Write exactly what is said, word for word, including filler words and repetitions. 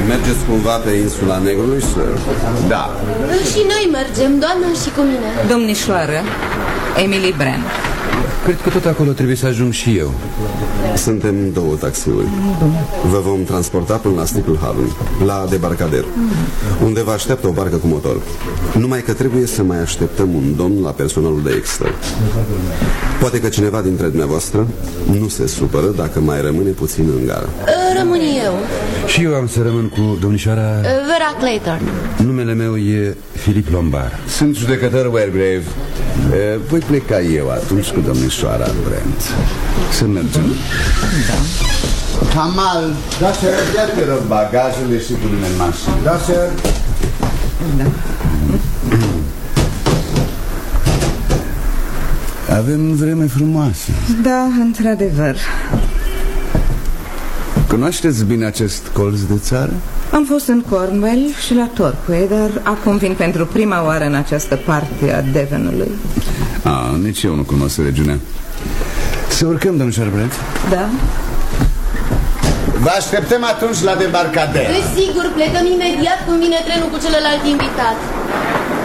Mergeți cumva pe insula Negrului, sir? Da. Și noi mergem, doamna și cu mine. Domnișoară Emily Brand. Cred că tot acolo trebuie să ajung și eu. Suntem două taxiuri. Vă vom transporta până la Steeple Haven, la debarcader, unde vă așteaptă o barcă cu motor. Numai că trebuie să mai așteptăm un domn la personalul de extra. Poate că cineva dintre dumneavoastră nu se supără dacă mai rămâne puțin în gară. Rămân eu. Și eu am să rămân cu domnișoara Vera Clayton. Numele meu e Philip Lombard. Sunt judecător Wargrave. E, voi pleca eu atunci cu domnișoara Brent. Să mergem. Da. Kamal, da, sir, ia te rog bagajele și pune-le în mașină. Da, sir. Da. Avem vreme frumoasă. Da, într-adevăr. Cunoașteți bine acest colț de țară? Am fost în Cornwall și la Torquay, dar acum vin pentru prima oară în această parte a Devonului. Ah, nici eu nu cunosc regiunea. Să urcăm, domnul Brent? Da. Vă așteptăm atunci la debarcader. Desigur, plecăm imediat când vine trenul cu celălalt invitat.